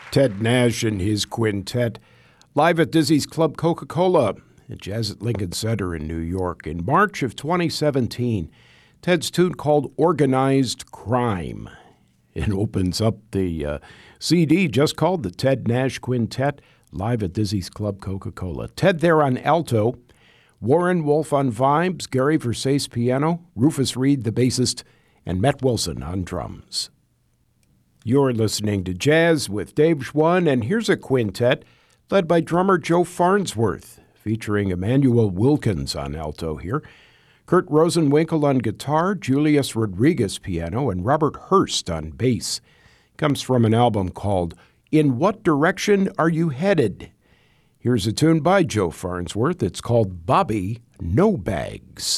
Ted Nash and his quintet, live at Dizzy's Club Coca-Cola at Jazz at Lincoln Center in New York in March of 2017. Ted's tune called Organized Crime. It opens up the CD just called the Ted Nash Quintet, live at Dizzy's Club Coca-Cola. Ted there on alto, Warren Wolf on vibes, Gary Versace piano, Rufus Reed the bassist, and Matt Wilson on drums. You're listening to Jazz with Dave Schwann, and here's a quintet led by drummer Joe Farnsworth, featuring Emmanuel Wilkins on alto here, Kurt Rosenwinkel on guitar, Julius Rodriguez piano, and Robert Hurst on bass. Comes from an album called In What Direction Are You Headed? Here's a tune by Joe Farnsworth. It's called Bobby No Bags.